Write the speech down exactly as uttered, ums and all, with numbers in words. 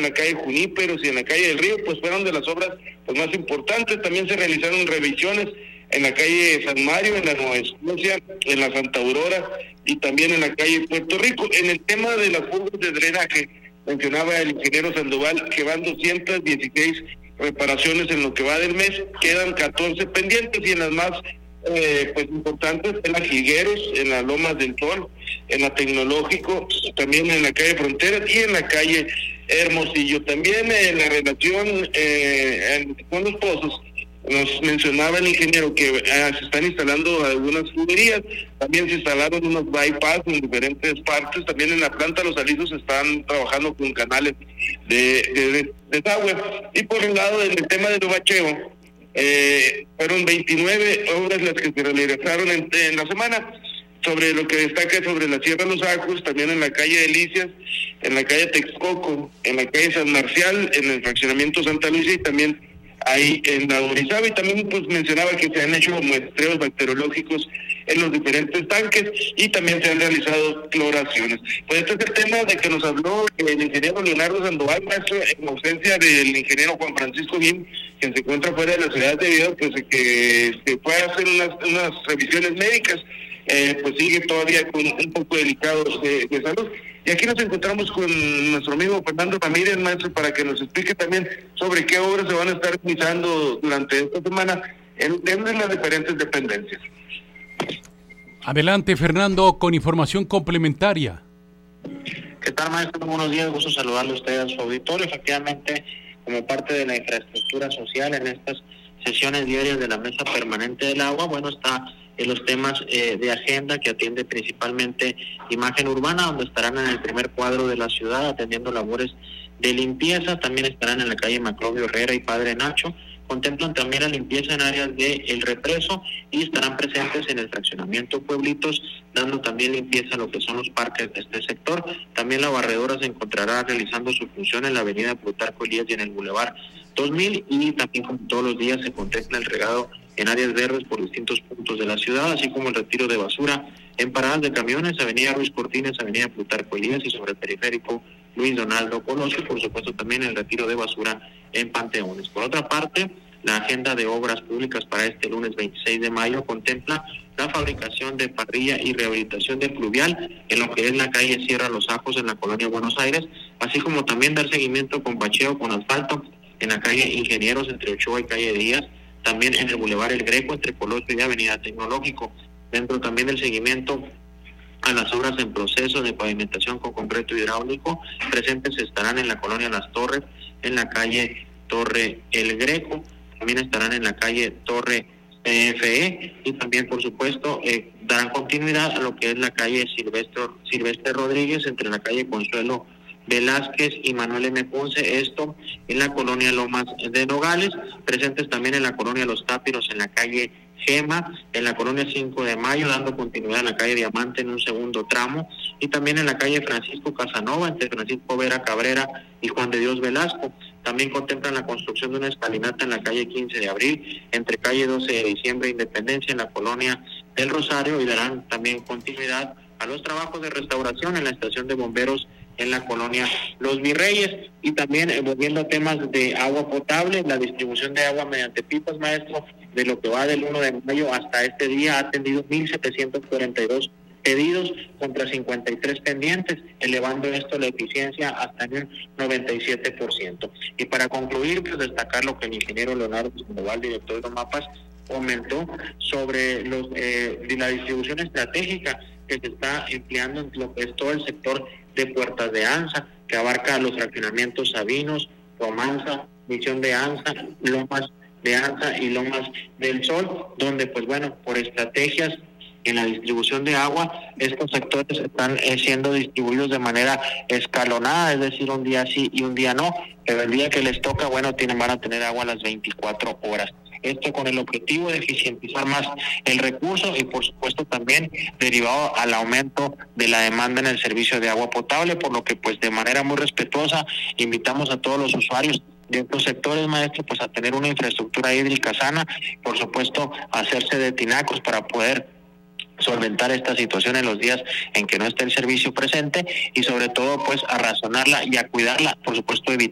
en la calle Juníperos y en la calle del Río, pues fueron de las obras pues más importantes. También se realizaron revisiones en la calle San Mario, en la Nueva Escocia, en la Santa Aurora y también en la calle Puerto Rico. En el tema de las fugas de drenaje, mencionaba el ingeniero Sandoval que van doscientas dieciséis reparaciones en lo que va del mes, quedan catorce pendientes, y en las más eh, pues importantes en la Jigueros, en las Lomas del Sol, en la Tecnológico, también en la calle Fronteras y en la calle Hermosillo. También en la relación eh, en, con los pozos, nos mencionaba el ingeniero que eh, se están instalando algunas tuberías, también se instalaron unos bypass en diferentes partes, también en la planta Los Alisos están trabajando con canales de, de, de desagüe. Y por el lado del tema del bacheo, eh, fueron veintinueve obras las que se realizaron en, en la semana. Sobre lo que destaca sobre la Sierra Los Ajos, también en la calle Delicias, en la calle Texcoco, en la calle San Marcial, en el fraccionamiento Santa Luisa y también ahí en la Orizaba. Y también pues mencionaba que se han hecho muestreos bacteriológicos en los diferentes tanques y también se han realizado cloraciones. Pues este es el tema de que nos habló el ingeniero Leonardo Sandoval, maestro, en ausencia del ingeniero Juan Francisco Guín, quien se encuentra fuera de la ciudad de Video, pues que se fue a hacer unas, unas revisiones médicas. Eh, pues sigue todavía con un poco delicado de, de salud. Y aquí nos encontramos con nuestro amigo Fernando Ramírez, maestro, para que nos explique también sobre qué obras se van a estar realizando durante esta semana en, en las diferentes dependencias. Adelante, Fernando, con información complementaria. ¿Qué tal, maestro? Buenos días, gusto saludarle a usted a su auditorio. Efectivamente, como parte de la infraestructura social en estas sesiones diarias de la Mesa Permanente del Agua, bueno, está en los temas eh, de agenda que atiende principalmente imagen urbana, donde estarán en el primer cuadro de la ciudad atendiendo labores de limpieza. También estarán en la calle Maclovio Herrera y Padre Nacho. Contemplan también la limpieza en áreas de El Represo y estarán presentes en el fraccionamiento Pueblitos, dando también limpieza a lo que son los parques de este sector. También la barredora se encontrará realizando su función en la avenida Plutarco Elías y en el Boulevard dos mil, y también como todos los días se contempla el regado en áreas verdes por distintos puntos de la ciudad, así como el retiro de basura en paradas de camiones, avenida Ruiz Cortines, avenida Plutarco Elías y sobre el periférico Luis Donaldo Colosio, y por supuesto también el retiro de basura en Panteones. Por otra parte, la agenda de obras públicas para este lunes veintiséis de mayo contempla la fabricación de parrilla y rehabilitación de pluvial en lo que es la calle Sierra Los Ajos en la colonia Buenos Aires, así como también dar seguimiento con bacheo con asfalto en la calle Ingenieros entre Ochoa y calle Díaz, también en el Boulevard El Greco entre Colosio y Avenida Tecnológico. Dentro también del seguimiento a las obras en proceso de pavimentación con concreto hidráulico, presentes estarán en la colonia Las Torres, en la calle Torre El Greco, también estarán en la calle Torre P F E y también por supuesto eh, darán continuidad a lo que es la calle Silvestre, Silvestre Rodríguez entre la calle Consuelo Velázquez y Manuel M. Ponce, esto en la colonia Lomas de Nogales, presentes también en la colonia Los Tápiros, en la calle Gema, en la colonia cinco de mayo, dando continuidad en la calle Diamante en un segundo tramo, y también en la calle Francisco Casanova, entre Francisco Vera Cabrera y Juan de Dios Velasco. También contemplan la construcción de una escalinata en la calle quince de abril, entre calle doce de diciembre e Independencia, en la colonia del Rosario, y darán también continuidad a los trabajos de restauración en la estación de bomberos en la colonia Los Virreyes. Y también eh, volviendo a temas de agua potable, la distribución de agua mediante pipas, maestro, de lo que va del uno de mayo hasta este día ha atendido mil setecientos cuarenta y dos pedidos contra cincuenta y tres pendientes, elevando esto la eficiencia hasta un noventa y siete por ciento. Y para concluir, pues destacar lo que el ingeniero Leonardo Sandoval, director de MAPAS, comentó sobre los eh, de la distribución estratégica que se está empleando en lo que es todo el sector de Puertas de Anza, que abarca los fraccionamientos Sabinos, Romanza, Misión de Anza, Lomas de Anza y Lomas del Sol, donde pues bueno, por estrategias en la distribución de agua, estos sectores están eh, siendo distribuidos de manera escalonada, es decir, un día sí y un día no, pero el día que les toca, bueno, tienen, van a tener agua a las veinticuatro horas. Esto con el objetivo de eficientizar más el recurso y por supuesto también derivado al aumento de la demanda en el servicio de agua potable, por lo que pues de manera muy respetuosa invitamos a todos los usuarios de estos sectores, maestro, pues a tener una infraestructura hídrica sana, por supuesto hacerse de tinacos para poder solventar esta situación en los días en que no esté el servicio presente y sobre todo pues a razonarla y a cuidarla, por supuesto evitar